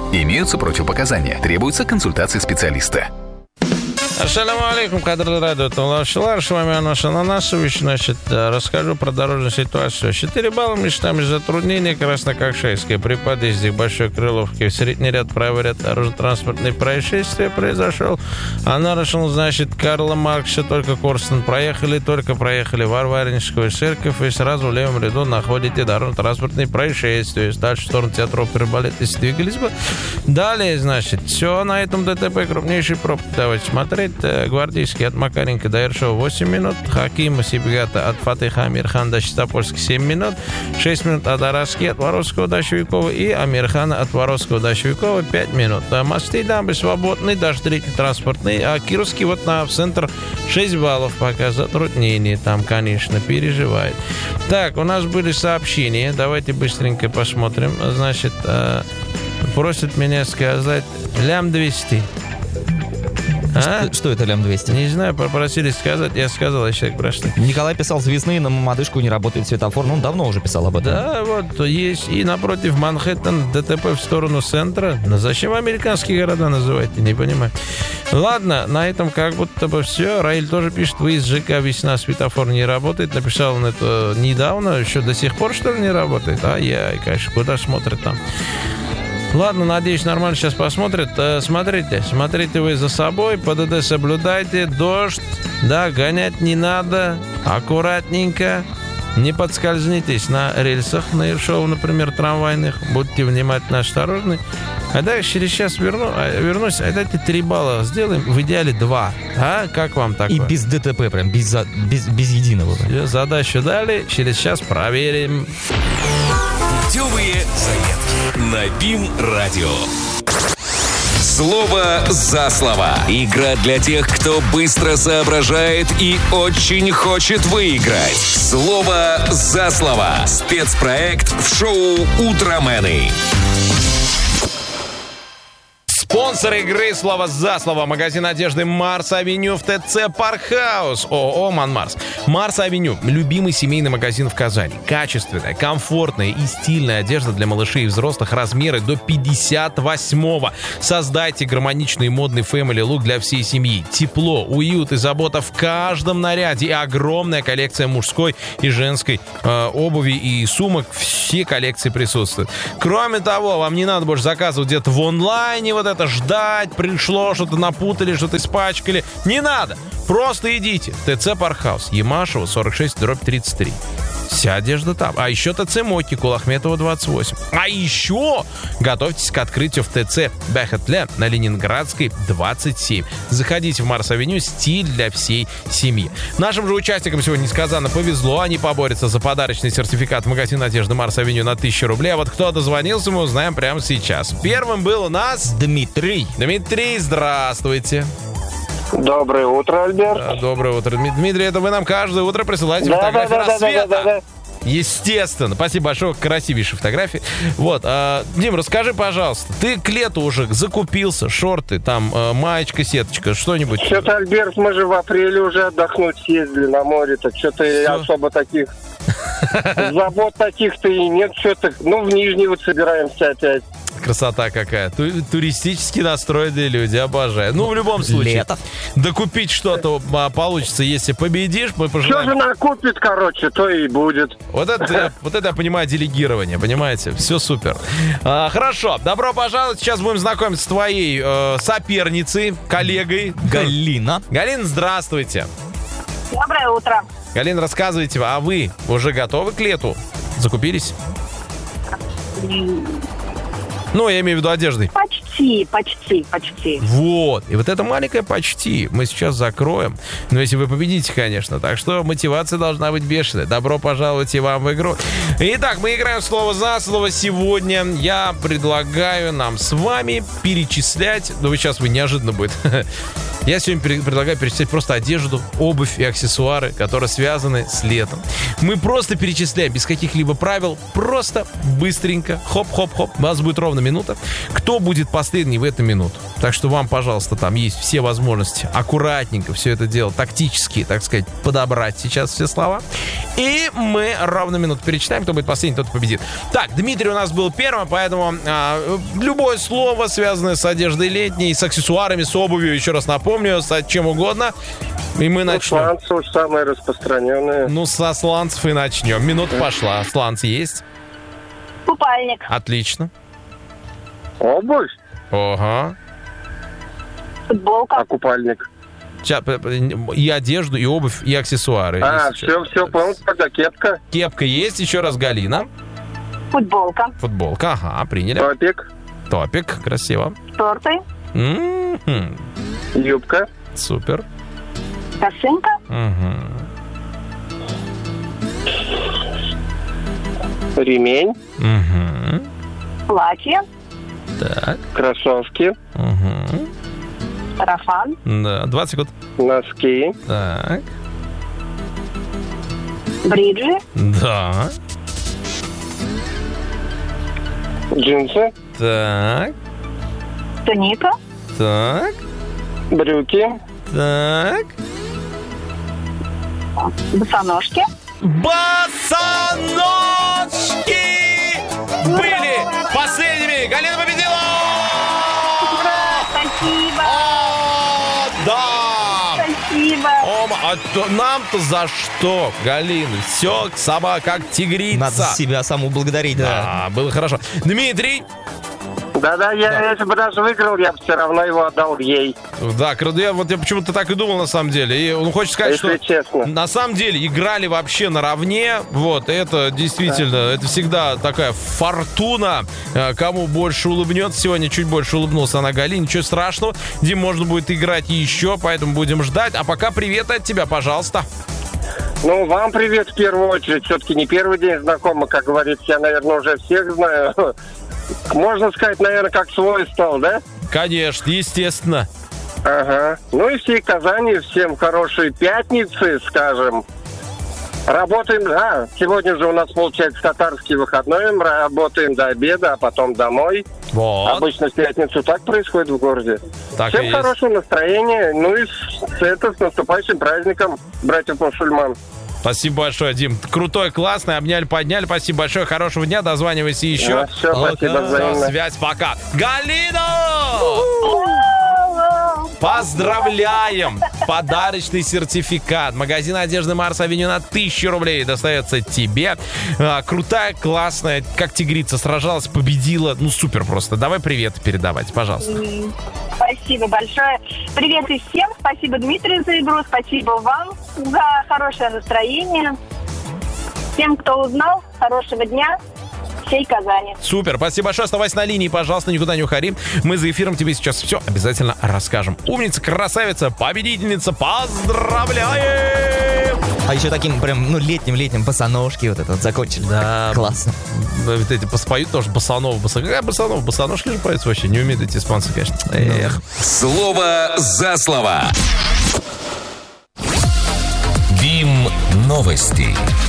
Имеются противопоказания. Требуется консультация специалиста. Ассаламу алейкум, кадры радио Талашилар. С вами Анаш Ананасович. Значит, расскажу про дорожную ситуацию. 4 балла местами затруднения. Краснококшайская при подъезде к Большой Крыловке. В средний ряд, правый ряд дорожно-транспортное происшествие произошел. А нарушил, значит, Карла Маркса, только Корстон проехали Варваринскую церковь, и сразу в левом ряду находите дорожно-транспортное происшествие. Дальше в сторону театра оперы балет, если двигались бы. Далее, значит, все на этом ДТП, крупнейший пробки. Давайте смотреть. Гвардейский от Макаренко до Ершова 8 минут. Хакима Сибигата от Фатиха Амирхан до Чистопольска 7 минут. 6 минут от Араски от Воровского до Щевикова и Амирхана от Воровского до Щевикова 5 минут. Мосты и дамбы свободны, даже третий транспортный. А Кировский вот в центр 6 баллов пока затруднение. Там, конечно, переживает. Так, у нас были сообщения. Давайте быстренько посмотрим. Значит, просят меня сказать лям 200. Что это лям 200? Не знаю, попросили сказать, я сказал, а человек прошли. Николай писал с весны, на Мамадышку не работает светофор. Ну, он давно уже писал об этом. Да, вот, есть. И напротив Манхэттен ДТП в сторону центра. Но зачем американские города называете, не понимаю. Ладно, на этом как будто бы все. Раиль тоже пишет, выезд ЖК Весна, светофор не работает. Написал он это недавно, еще до сих пор, что ли, не работает? Ай-яй, конечно, куда смотрит там. Ладно, надеюсь, нормально сейчас посмотрят. Смотрите вы за собой, ПДД соблюдайте, дождь, да, гонять не надо, аккуратненько, не подскользнитесь на рельсах, на Ершова, например, трамвайных, будьте внимательно осторожны. А дальше через час вернусь, а дайте 3 балла сделаем, в идеале 2. А как вам такое? И без ДТП, прям без единого. Все, задачу дали, через час проверим. Путевые заметки на БИМ-радио. Слово за слово. Игра для тех, кто быстро соображает и очень хочет выиграть. Слово за слово. Спецпроект в шоу «Утромены». Спонсор игры «Слово за слово» — магазин одежды Марс-Авеню в ТЦ Паркхаус. ООО «Манмарс». Марс-Авеню — любимый семейный магазин в Казани. Качественная, комфортная и стильная одежда для малышей и взрослых, размеры до 58-го. Создайте гармоничный и модный фэмили-лук для всей семьи. Тепло, уют и забота в каждом наряде. И огромная коллекция мужской и женской обуви и сумок. Все коллекции присутствуют. Кроме того, вам не надо больше заказывать где-то в онлайне, вот это ждать, пришло, что-то напутали, что-то испачкали. Не надо. Просто идите. ТЦ Паркхаус, Ямашева, 46/33. Вся одежда там. А еще ТЦ Моки, Кулахметова, 28. А еще готовьтесь к открытию в ТЦ Бехетле на Ленинградской, 27. Заходите в Марс-Авеню, стиль для всей семьи. Нашим же участникам сегодня несказанно повезло. Они поборются за подарочный сертификат в магазин одежды Марс-Авеню на 1000 рублей. А вот кто дозвонился, мы узнаем прямо сейчас. Первым был у нас Дмитрий. Дмитрий, здравствуйте. Доброе утро, Альберт. Доброе утро. Дмитрий, это вы нам каждое утро присылаете фотографии рассвета. Да. Естественно. Спасибо большое. Красивейшие фотографии. Вот. Дим, расскажи, пожалуйста, ты к лету уже закупился? Шорты, там, маечка, сеточка, что-нибудь? Что-то, Альберт, мы же в апреле уже отдохнуть съездили на море-то. Что-то особо таких забот таких-то и нет. Что-то, в Нижний вот собираемся опять. Красота какая. Туристически настроенные люди, обожаю. В любом случае. Лето. Докупить что-то получится, если победишь. Мы пожелаем... Что же накупит, то и будет. Вот это я понимаю, делегирование, понимаете? Все супер. Хорошо, добро пожаловать. Сейчас будем знакомиться с твоей соперницей, коллегой. Галина. Галина, здравствуйте. Доброе утро. Галина, рассказывайте, а вы уже готовы к лету? Закупились? Я имею в виду одеждой. Почти. Вот. И вот это маленькое почти мы сейчас закроем. Если вы победите, конечно. Так что мотивация должна быть бешеная. Добро пожаловать и вам в игру. Итак, мы играем слово за слово сегодня. Я предлагаю нам с вами перечислять... Сейчас вы неожиданно будет. Я сегодня предлагаю перечислять просто одежду, обувь и аксессуары, которые связаны с летом. Мы просто перечисляем без каких-либо правил, просто быстренько, хоп-хоп-хоп. У вас будет ровно минута. Кто будет последний в эту минуту? Так что вам, пожалуйста, там есть все возможности аккуратненько все это дело, тактически, так сказать, подобрать сейчас все слова. И мы ровно минуту перечитаем. Кто будет последний, тот победит. Так, Дмитрий у нас был первым, поэтому любое слово, связанное с одеждой летней, с аксессуарами, с обувью, еще раз напомню, с чем угодно. И мы начнем. Сланцы уж самые распространенные. Ну, со сланцев и начнем. Минута пошла. Сланцы есть? Купальник. Отлично. Обувь? Ага. Футболка. А купальник? И одежду, и обувь, и аксессуары. Все, понял, тогда кепка. Кепка есть. Еще раз, Галина. Футболка. Футболка, ага, приняли. Топик. Топик, красиво. Шорты. Юбка. Супер. Косынка. Ремень. Платье. Так. Кроссовки. Сарафан. Да, 20 секунд. Носки. Так. Бриджи. Да. Джинсы. Так. Туника. Так. Брюки. Так. Босоножки. Босоножки были последними. Галина победила! Спасибо. О, да! Спасибо. Нам-то за что, Галина? Все, сама как тигрица. Надо себя саму благодарить, да. Да, было хорошо. Дмитрий. Да-да, если бы даже выиграл, я бы все равно его отдал ей. Да, я почему-то так и думал, на самом деле. И он хочет сказать, если что честно. На самом деле играли вообще наравне. Вот, это действительно, это всегда такая фортуна. Кому больше улыбнется. Сегодня чуть больше улыбнулся она Галине. Ничего страшного. Дим, можно будет играть еще, поэтому будем ждать. А пока привет от тебя, пожалуйста. Ну, вам привет в первую очередь. Все-таки не первый день знакомы, как говорится. Я, наверное, уже всех знаю. Можно сказать, наверное, как свой стал, да? Конечно, естественно. Ага. Ну и всей Казани, всем хорошей пятницы, скажем. Работаем, сегодня же у нас получается татарский выходной, мы работаем до обеда, а потом домой. Вот. Обычно в пятницу так происходит в городе. Так всем хорошего настроения, ну и с наступающим праздником, братьев-мусульман. Спасибо большое, Дим. Крутой, классный, обняли, подняли. Спасибо большое, хорошего дня, дозванивайся еще. Все, спасибо взаимно. Связь, пока. Галина! Поздравляем! Подарочный сертификат. Магазин одежды Марс Авеню на 1000 рублей достается тебе. Крутая, классная, как тигрица сражалась, победила. Ну, супер просто. Давай привет передавать, пожалуйста. Спасибо большое. Привет и всем. Спасибо, Дмитрий, за игру. Спасибо вам за хорошее настроение. Всем, кто узнал, хорошего дня. Всей Казани. Супер, спасибо большое. Оставайся на линии, пожалуйста, никуда не уходи. Мы за эфиром тебе сейчас все обязательно расскажем. Умница, красавица, победительница, поздравляем! А еще таким прям, летним босоножки вот это вот закончили. Да. Классно. Вот эти поют тоже босонова. Какая босонова? Босоножки ли поют вообще? Не умеют эти испанцы, конечно. Эх. Слово за слово. БИМ новости.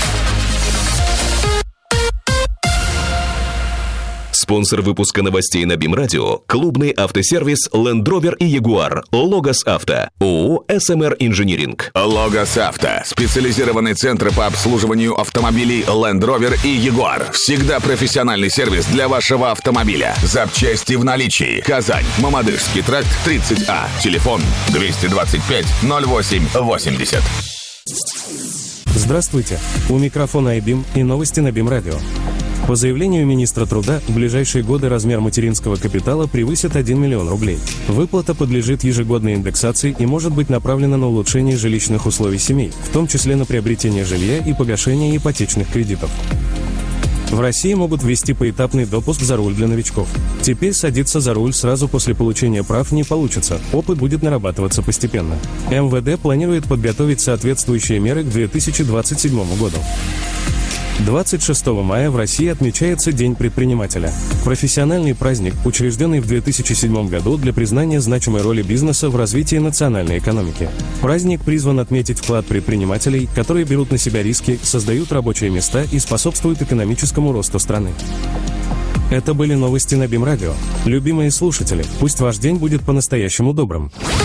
Спонсор выпуска новостей на БИМ Радио – клубный автосервис Land Rover и Jaguar. Логос Авто. ООО СМР Инжиниринг. Логос Авто. Специализированный центр по обслуживанию автомобилей Land Rover и Jaguar. Всегда профессиональный сервис для вашего автомобиля. Запчасти в наличии. Казань. Мамадышский тракт 30А. Телефон 225 08 80. Здравствуйте. У микрофона iBIM и новости на БИМ Радио. По заявлению министра труда, в ближайшие годы размер материнского капитала превысит 1 миллион рублей. Выплата подлежит ежегодной индексации и может быть направлена на улучшение жилищных условий семей, в том числе на приобретение жилья и погашение ипотечных кредитов. В России могут ввести поэтапный допуск за руль для новичков. Теперь садиться за руль сразу после получения прав не получится, опыт будет нарабатываться постепенно. МВД планирует подготовить соответствующие меры к 2027 году. 26 мая в России отмечается День предпринимателя. Профессиональный праздник, учрежденный в 2007 году для признания значимой роли бизнеса в развитии национальной экономики. Праздник призван отметить вклад предпринимателей, которые берут на себя риски, создают рабочие места и способствуют экономическому росту страны. Это были новости на БИМ Радио. Любимые слушатели, пусть ваш день будет по-настоящему добрым.